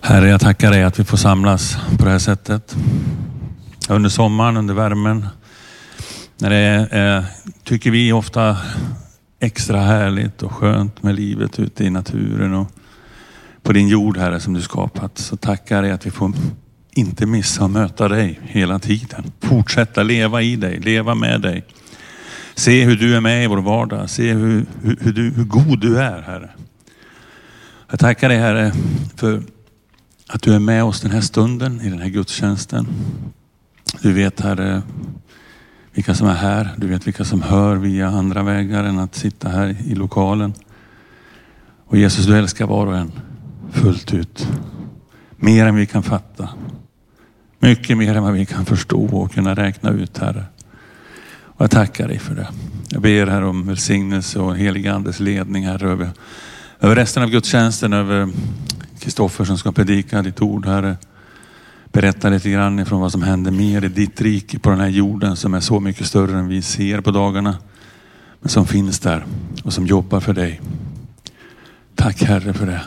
Herre, jag tackar dig att vi får samlas på det här sättet. Under sommaren, under värmen. När det är, tycker vi ofta extra härligt och skönt med livet ute i naturen och på din jord, Herre, som du skapat. Så tackar dig att vi får inte missa att möta dig hela tiden. Fortsätta leva i dig, leva med dig. Se hur du är med i vår vardag. Se hur god du är, Herre. Jag tackar dig, Herre, för att du är med oss den här stunden i den här gudstjänsten. Du vet, Herre, vilka som är här. Du vet vilka som hör via andra vägar än att sitta här i lokalen. Och Jesus, du älskar var och en fullt ut. Mer än vi kan fatta. Mycket mer än vad vi kan förstå och kunna räkna ut, Herre. Och jag tackar dig för det. Jag ber här om välsignelse och helig andes ledning här över resten av gudstjänsten, över Kristoffer som ska predika ditt ord, Herre. Berätta lite grann ifrån vad som händer mer i ditt rike på den här jorden som är så mycket större än vi ser på dagarna. Men som finns där och som jobbar för dig. Tack, Herre, för det.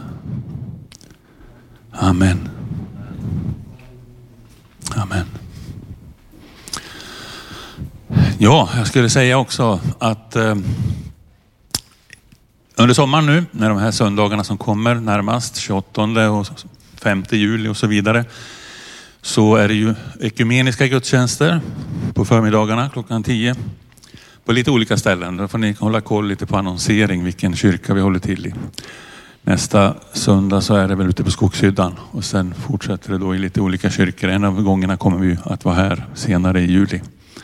Amen. Amen. Ja, jag skulle säga också att under sommaren nu, när de här söndagarna som kommer närmast, 28 och 5 juli och så vidare, så är det ju ekumeniska gudstjänster på förmiddagarna klockan 10 på lite olika ställen. Då får ni hålla koll lite på annonsering, vilken kyrka vi håller till i. Nästa söndag så är det väl ute på Skogshyddan och sen fortsätter det då i lite olika kyrkor. En av gångerna kommer vi att vara här senare i juli.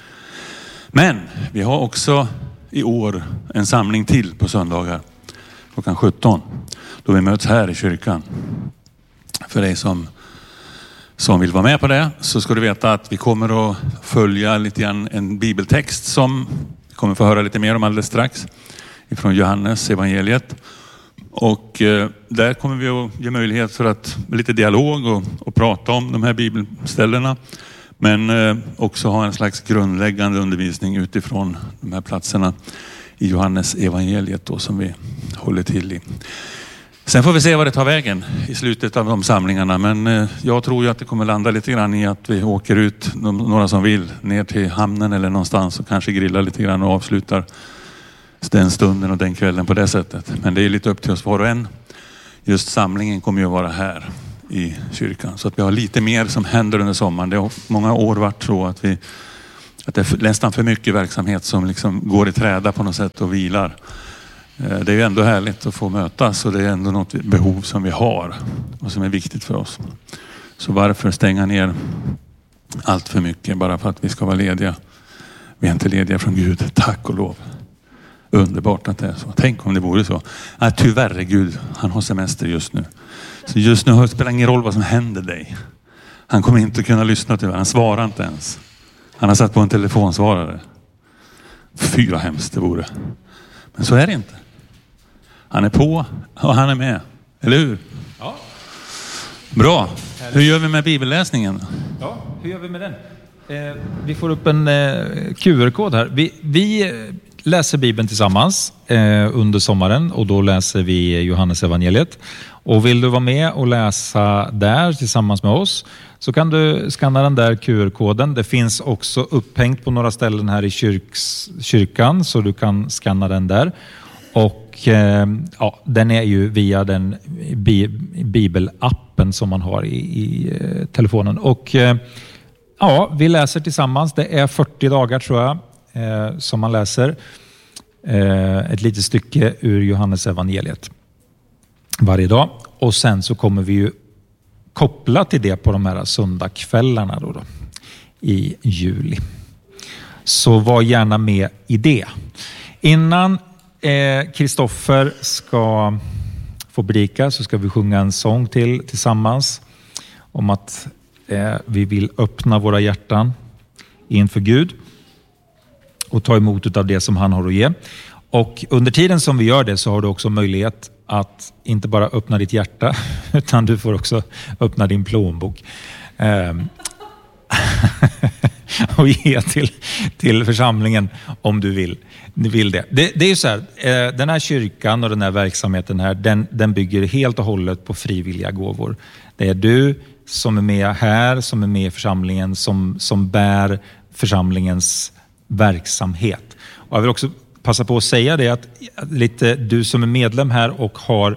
Men vi har också i år en samling till på söndagar klockan 17 då vi möts här i kyrkan. För dig som vill vara med på det så ska du veta att vi kommer att följa lite grann en bibeltext som vi kommer få höra lite mer om alldeles strax ifrån Johannes evangeliet. Och där kommer vi att ge möjlighet för att med lite dialog och prata om de här bibelställena. Men också ha en slags grundläggande undervisning utifrån de här platserna i Johannes evangeliet då, som vi håller till i. Sen får vi se vad det tar vägen i slutet av de samlingarna. Men jag tror ju att det kommer landa lite grann i att vi åker ut, några som vill, ner till hamnen eller någonstans och kanske grillar lite grann och avslutar den stunden och den kvällen på det sättet. Men det är lite upp till oss var och en. Just samlingen kommer ju att vara här i kyrkan. Så att vi har lite mer som händer under sommaren. Det har många år varit så att det är nästan för mycket verksamhet som liksom går i träda på något sätt och vilar. Det är ju ändå härligt att få mötas och det är ändå något behov som vi har och som är viktigt för oss. Så varför stänga ner allt för mycket bara för att vi ska vara lediga? Vi är inte lediga från Gud, tack och lov. Underbart att det är så. Tänk om det vore så. Tyvärr är Gud, han har semester just nu. Så just nu spelar ingen roll vad som händer dig. Han kommer inte att kunna lyssna till, han svarar inte ens. Han har satt på en telefonsvarare. Fy vad hemskt det vore. Men så är det inte. Han är på och han är med. Eller hur? Ja. Bra. Hur gör vi med bibelläsningen? Ja, hur gör vi med den? Vi får upp en QR-kod här. Vi läser Bibeln tillsammans under sommaren och då läser vi Johannes evangeliet. Och vill du vara med och läsa där tillsammans med oss så kan du skanna den där QR-koden. Det finns också upphängt på några ställen här i kyrkan så du kan skanna den där. Och den är ju via den bibelappen som man har i telefonen. Och vi läser tillsammans. Det är 40 dagar tror jag som man läser ett litet stycke ur Johannes evangeliet varje dag. Och sen så kommer vi ju koppla till det på de här söndagskvällarna då i juli. Så var gärna med i det. Innan Kristoffer ska få predika så ska vi sjunga en sång tillsammans om att vi vill öppna våra hjärtan inför Gud och ta emot av det som han har att ge. Och under tiden som vi gör det så har du också möjlighet att inte bara öppna ditt hjärta utan du får också öppna din plånbok. och ge till församlingen om du vill det. Det är ju så här, den här kyrkan och den här verksamheten här, den bygger helt och hållet på frivilliga gåvor. Det är du som är med här, som är med i församlingen, som bär församlingens verksamhet. Och jag vill också passa på att säga det att lite du som är medlem här och har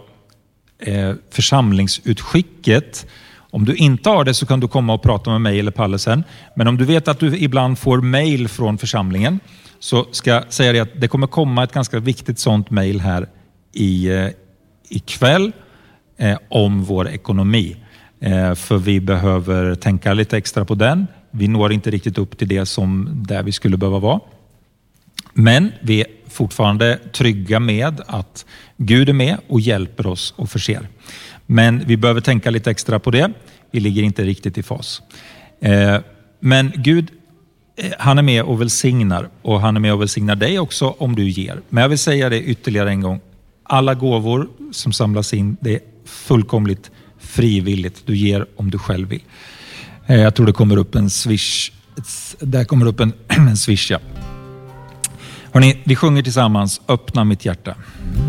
församlingsutskicket, om du inte har det så kan du komma och prata med mig eller Palle sen. Men om du vet att du ibland får mejl från församlingen, så ska jag säga det att det kommer komma ett ganska viktigt sånt mejl här ikväll om vår ekonomi. För vi behöver tänka lite extra på den. Vi når inte riktigt upp till det som där vi skulle behöva vara. Men vi är fortfarande trygga med att Gud är med och hjälper oss och förser. Men vi behöver tänka lite extra på det. Vi ligger inte riktigt i fas. Men Gud, han är med och välsignar. Och han är med och välsignar dig också om du ger. Men jag vill säga det ytterligare en gång. Alla gåvor som samlas in, det är fullkomligt frivilligt. Du ger om du själv vill. Jag tror det kommer upp en swish. Där kommer upp en swish, ja. Hörrni, vi sjunger tillsammans. Öppna mitt hjärta.